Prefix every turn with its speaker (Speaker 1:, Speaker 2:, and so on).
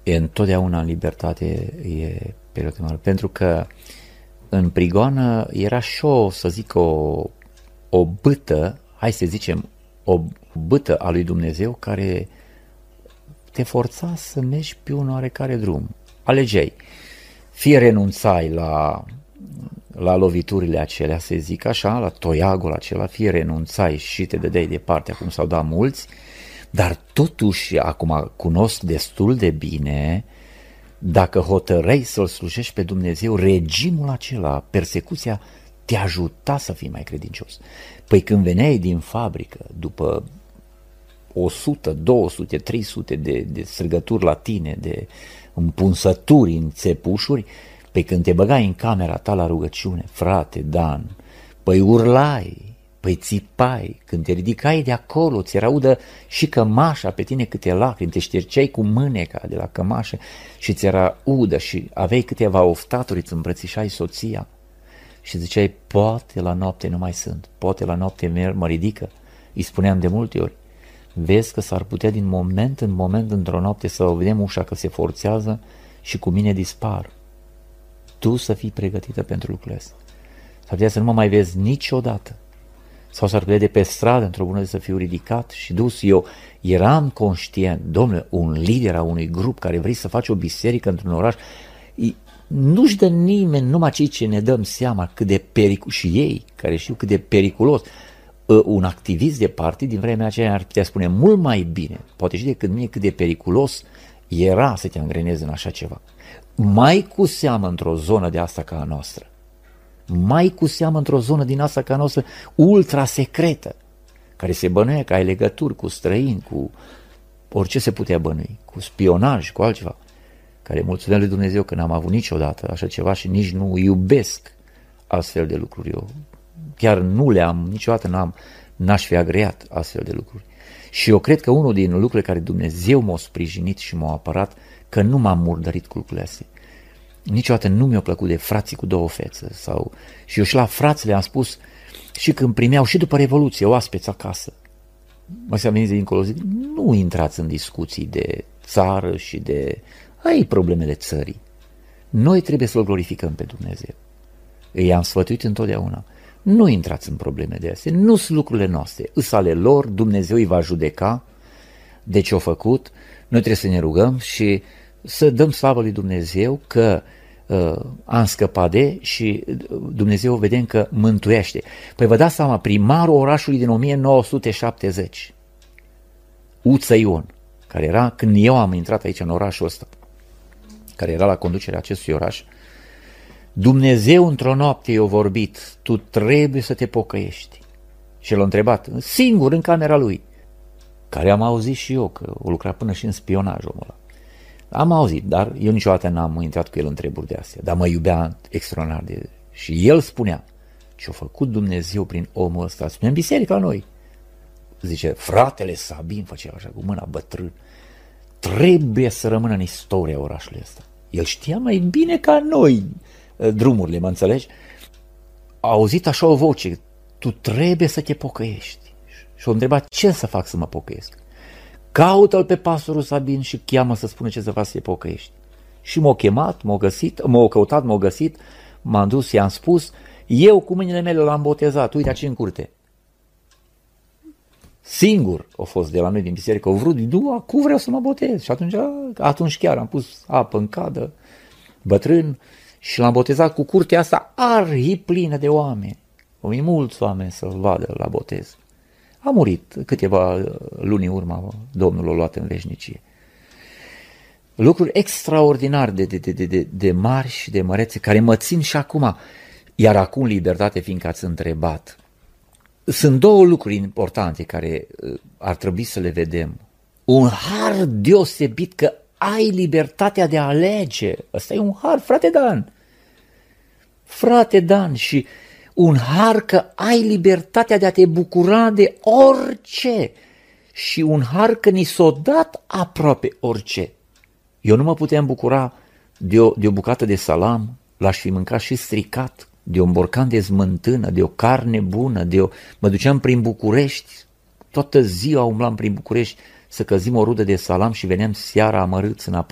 Speaker 1: Întotdeauna în libertate e perioada mare, pentru că în prigoană era și să zic, o bâtă, hai să zicem, o bâtă a lui Dumnezeu care te forța să mergi pe un oarecare drum. Alegeai. Fie renunțai la loviturile acelea, să zic așa, la toiagul acela, fie renunțai și te dădeai departe, acum s-au dat mulți, dar totuși, acum cunosc destul de bine, dacă hotărâi să-L slujești pe Dumnezeu, regimul acela, persecuția, te ajuta să fii mai credincios. Păi când veneai din fabrică, după 100, 200, 300 de strigături la tine, de împunsături în țepușuri, păi când te băgai în camera ta la rugăciune, frate Dan, păi urlai, păi țipai, când te ridicai de acolo, ți era udă și cămașa pe tine câte lacrimi, te șterceai cu mâneca de la cămașă și ți era udă și aveai câteva oftaturi, îți îmbrățișai soția și ziceai, poate la noapte nu mai sunt, poate la noapte mă ridică. Îi spuneam de multe ori, vezi că s-ar putea din moment în moment într-o noapte să o vedem ușa că se forțează și cu mine dispar. Tu să fii pregătită pentru lucrurile astea. S-ar putea să nu mă mai vezi niciodată. Sau s-ar putea de pe stradă într-o bună zi să fiu ridicat și dus. Eu eram conștient, domnule, un lider a unui grup care vrei să faci o biserică într-un oraș, nu-și dă nimeni, numai cei ce ne dăm seama cât de periculos, și ei care știu cât de periculos. Un activist de partid din vremea aceea ar putea spune mult mai bine, poate și decât mine, cât de periculos era să te angrenezi în așa ceva. Mai cu seamă într-o zonă de asta ca a noastră. Mai cu seamă într-o zonă din asta ca a noastră ultra secretă, care se bănuia că ai legături cu străini, cu orice se putea bănui, cu spionaj, cu altceva, care mulțumesc lui Dumnezeu că n-am avut niciodată așa ceva și nici nu iubesc astfel de lucruri. Eu chiar nu le-am, niciodată n-aș fi agreat astfel de lucruri. Și eu cred că unul din lucrurile care Dumnezeu m-a sprijinit și m-a apărat, că nu m-am murdărit cu lucrurile astea. Niciodată nu mi-a plăcut de frații cu două fețe. Și eu și la frați le-am spus, și când primeau și după Revoluție oaspeți acasă, mă să veniți de dincolo, zic, nu intrați în discuții de țară și de problemele țării. Noi trebuie să-L glorificăm pe Dumnezeu. I-am sfătuit întotdeauna. Nu intrați în probleme de astea, nu sunt lucrurile noastre, îs ale lor, Dumnezeu îi va judeca de ce au făcut, noi trebuie să ne rugăm și să dăm slavă lui Dumnezeu că am scăpat și Dumnezeu vedem că mântuiește. Păi vă dați seama, primarul orașului din 1970, Uță Ion, care era, când eu am intrat aici în orașul ăsta, care era la conducerea acestui oraș, Dumnezeu într-o noapte i-a vorbit, tu trebuie să te pocăiești. Și l-a întrebat, singur în camera lui, care am auzit și eu, că o lucra până și în spionaj omul ăla. Am auzit, dar eu niciodată n-am intrat cu el în treburi de astea, dar mă iubea extraordinar de... Și el spunea, ce-a făcut Dumnezeu prin omul ăsta, spunea în biserică la noi. Zice, fratele Sabin, făcea așa cu mâna bătrân, trebuie să rămână în istoria orașului ăsta. El știa mai bine ca noi drumurile, mă înțelegi? A auzit așa o voce, tu trebuie să te pocăiești. Și-a întrebat, ce să fac să mă pocăiesc? Caută-l pe pastorul Sabin și cheamă să spună ce să faci să te pocăiești. Și m-a chemat, m-a căutat, m-a găsit, m-am dus, i-am spus, eu cu mâinile mele l-am botezat, uite aici în curte. Singur a fost de la noi din biserică, au vrut, acum vreau să mă botez. Și atunci chiar am pus apă în cadă, bătrân, și l-am botezat cu curtea asta arhiplină de oameni. Au venit mulți oameni să-l vadă la botez. A murit câteva luni în urmă, Domnul l-a luat în veșnicie. Lucruri extraordinar de mari și de mărețe, care mă țin și acum, iar acum libertate, fiindcă ați întrebat. Sunt două lucruri importante care ar trebui să le vedem. Un har deosebit că ai libertatea de a alege. Ăsta e un har, frate Dan. Frate Dan, și un har că ai libertatea de a te bucura de orice. Și un har că ni s-o dat aproape orice. Eu nu mă puteam bucura de o bucată de salam, l-aș fi mâncat și stricat, de un borcan de smântână, de o carne bună, mă duceam prin București, toată ziua umblam prin București să căzim o rudă de salam și veneam seara amărâți înapoi.